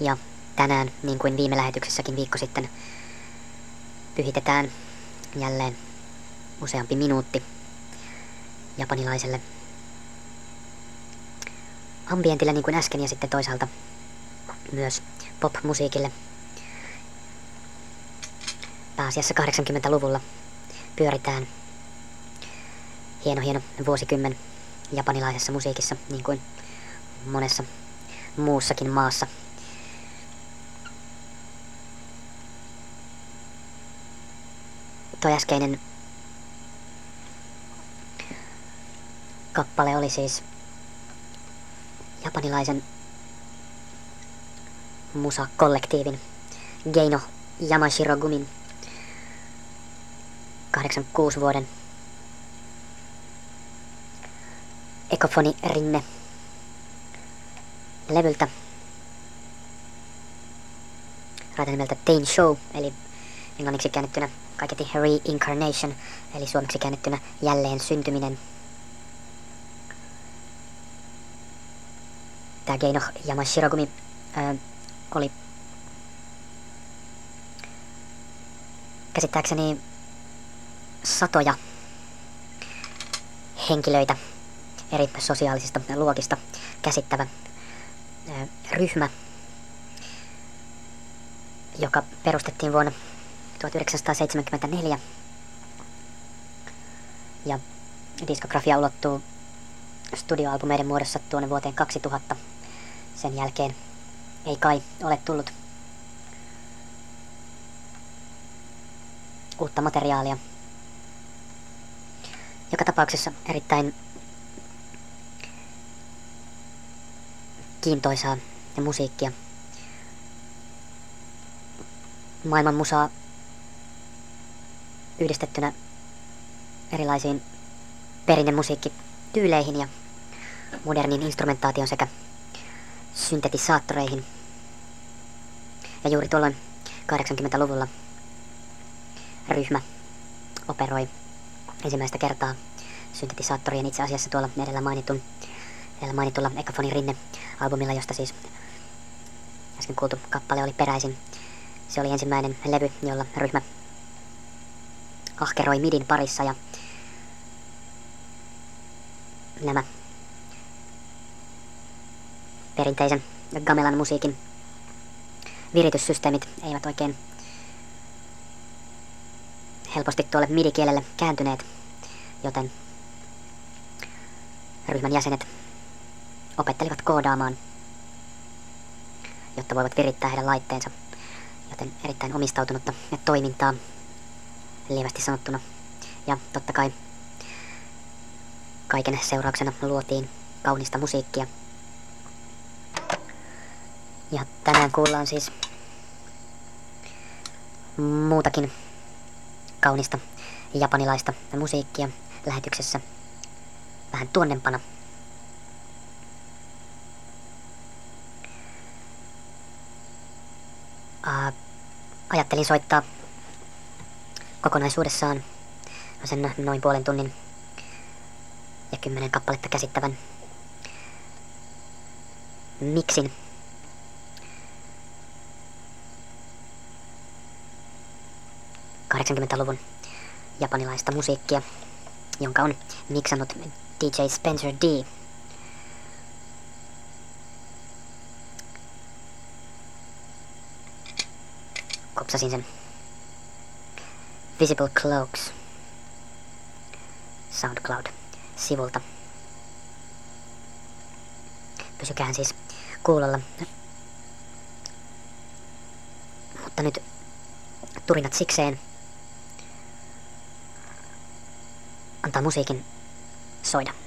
Ja tänään, niin kuin viime lähetyksessäkin viikko sitten, pyhitetään jälleen useampi minuutti japanilaiselle ambientille niin kuin äsken ja sitten toisaalta myös pop-musiikille. Pääasiassa 80-luvulla pyöritään hieno vuosikymmen japanilaisessa musiikissa, niin kuin monessa muussakin maassa. Toi äskeinen kappale oli siis japanilaisen musakollektiivin Geino Yamashirogumin 86 vuoden Ekofoni Rinne levyltä raita nimeltä Tain Show, eli englanniksi käännettynä kaiketi Reincarnation, eli suomeksi käännettynä jälleen syntyminen. Tää Geino Yamashirogumi oli käsittääkseni satoja henkilöitä eri sosiaalisista luokista käsittävä ryhmä, joka perustettiin vuonna 1974 ja diskografia ulottuu studioalbumeiden muodossa tuonne vuoteen 2000. Sen jälkeen ei kai ole tullut uutta materiaalia. Joka tapauksessa erittäin kiintoisaa ja musiikkia. Maailman musaa yhdistettynä erilaisiin perinnemusiikkityyleihin ja moderniin instrumentaation sekä syntetisaattoreihin. Ja juuri tuolloin 80-luvulla ryhmä operoi ensimmäistä kertaa syntetisaattorien itse asiassa tuolla edellä mainitulla Ekofoni Rinne-albumilla, josta siis äsken kuultu kappale oli peräisin. Se oli ensimmäinen levy, jolla ryhmä ahkeroi midin parissa ja nämä perinteisen gamelan musiikin virityssysteemit eivät oikein helposti tuolle midi-kielelle kääntyneet, joten ryhmän jäsenet opettelivat koodaamaan, jotta voivat virittää heidän laitteensa, joten erittäin omistautunutta toimintaa lievästi sanottuna. Ja totta kai kaiken seurauksena luotiin kaunista musiikkia. Ja tänään kuullaan siis muutakin kaunista japanilaista musiikkia lähetyksessä vähän tuonnempana. Ajattelin soittaa kokonaisuudessaan sen noin puolen tunnin ja 10 kappaletta käsittävän miksin. '80-luvun japanilaista musiikkia, jonka on miksannut DJ Spencer D. Kopsasin sen Visible Cloaks SoundCloud-sivulta. Pysykään siis kuulolla. Mutta nyt turinat sikseen. Antaa musiikin soida.